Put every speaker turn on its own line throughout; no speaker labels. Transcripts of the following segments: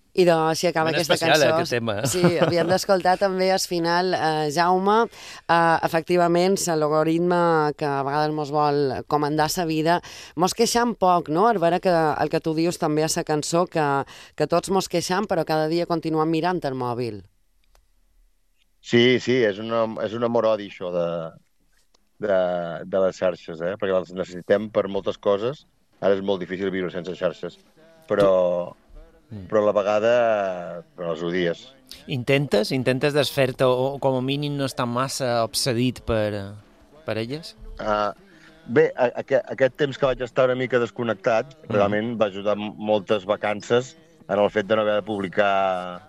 I doncs, si acaba
Ben
aquesta
especial,
cançó...
aquest tema.
Sí, havíem d'escoltar també al final, Jaume, efectivament, l'algoritme que a vegades mos vol comandar sa vida, mos queixam poc, no? A veure que el que tu dius també a sa cançó, que tots mos queixam, però cada dia continuem mirant el mòbil.
Sí, sí, és un amor-odi, això de les xarxes, perquè les necessitem per moltes coses. Ara és molt difícil viure sense xarxes,
Tu
però a la vegada les odies.
intentes desfer-te o com a mínim no estar massa obsedit per elles?
Uh, Bé, aquest temps que vaig estar una mica desconnectat, realment va ajudar moltes vacances en el fet de no haver de publicar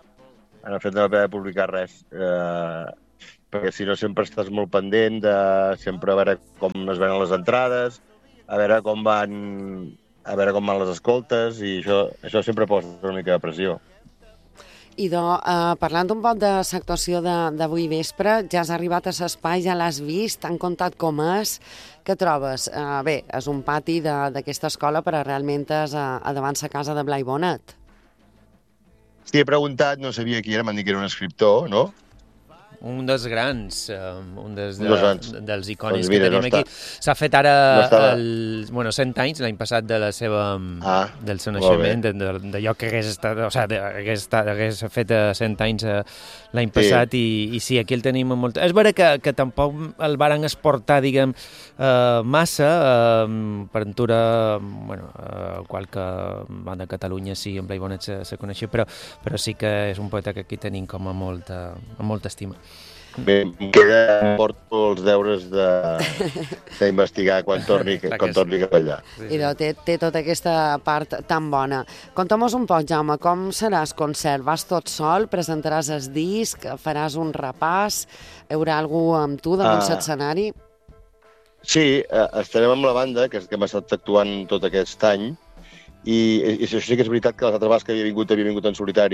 res. Perquè si no sempre estàs molt pendent de sempre a veure com es venen les entrades, a veure com van les escoltes, i això sempre posa una mica de pressió.
I parlant un poc de l'actuació d'avui vespre, ja has arribat a l'espai, ja l'has vist, t'han contat com és, què trobes? Bé, és un pati d'aquesta escola, però realment és davant la casa de Blai Bonet.
Sí, he preguntat, no sabia qui era, m'han dit que era un escriptor, no?
Un dels grans, un dels
Doncs
iconis
mira,
que tenim aquí. S'ha fet ara
no estava...
100 anys, l'any passat, del seu naixement, d'allò que hagués estat, o sigui, hagués fet 100 anys l'any passat, i sí, aquí el tenim molt... És vera que tampoc el varen exportar, diguem, massa, per entura, qualque banda de Catalunya sí, en Blai Bonet se coneixia, però sí que és un poeta que aquí tenim com amb molta estima.
Bé, porto els deures d'investigar quan torni cap allà.
I té tota aquesta part tan bona. Conta'm-nos un poc, Jaume, com serà el concert? Vas tot sol? Presentaràs el disc? Faràs un repàs? Hi haurà algú amb tu damunt l'escenari?
Sí, estarem amb la banda, que hem estat actuant tot aquest any, i això sí que és veritat que les altres vegades que havia vingut en solitari,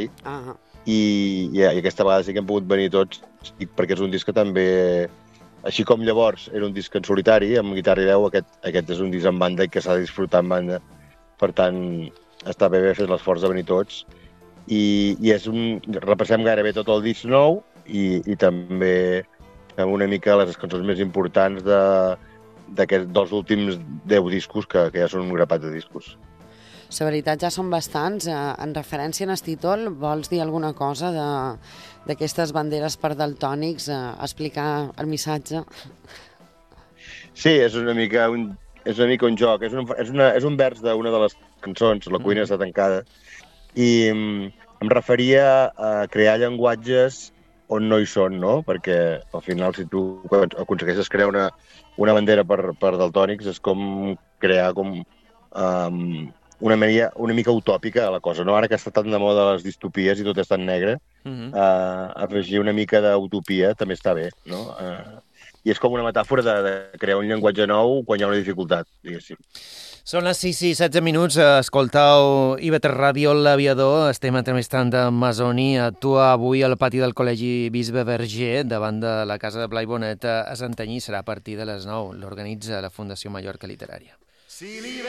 i aquesta vegada sí que hem pogut venir tots, perquè és un disc que també, així com llavors era un disc en solitari, amb guitarra i veu, aquest és un disc en banda i que s'ha de disfrutar en banda. Per tant, està bé fer l'esforç de venir tots. I repassem gairebé tot el disc nou i també una mica les cançons més importants dels últims 10 discos, que ja són un grapat de discos.
La veritat ja són bastants. En referència al títol, vols dir alguna cosa d'aquestes banderes per daltònics, explicar el missatge?
Sí, és una mica un joc. És un vers d'una de les cançons, La cuina està tancada, i em referia a crear llenguatges on no hi són, no? Perquè al final, si tu aconsegueixes crear una bandera per daltònics, és com crear una mica utòpica a la cosa, no? Ara que està tan de moda les distopies i tot és tan negre, afegir una mica d'utopia també està bé, no? I és com una metàfora de crear un llenguatge nou quan hi ha una dificultat, diguéssim.
Són les 6:16, escoltau IB3 Ràdio, l'Aviador, estem entrevistant a Masoni, actua avui al pati del Col·legi Bisbe Verger, davant de la casa de Blai Bonet a Santanyí, serà a partir de les 9, l'organitza la Fundació Mallorca Literària.